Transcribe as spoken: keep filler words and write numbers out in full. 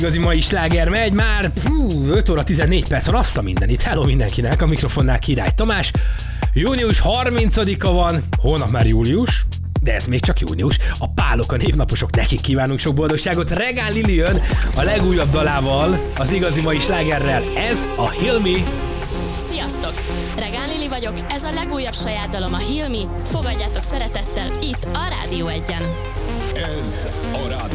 Igazi mai sláger megy már, hú, öt óra tizennégy perc van, azt a mindenit. Hello mindenkinek, a mikrofonnál Király Tamás. június harmincadika van, holnap már július, de ez még csak június. A pálok, a névnaposok, nekik kívánunk sok boldogságot. Regán Lili jön a legújabb dalával, az igazi mai slágerrel. Ez a Heal Me. Sziasztok! Regán Lili vagyok, ez a legújabb saját dalom, a Heal Me. Fogadjátok szeretettel itt a Rádió egyen. Ez a Rádió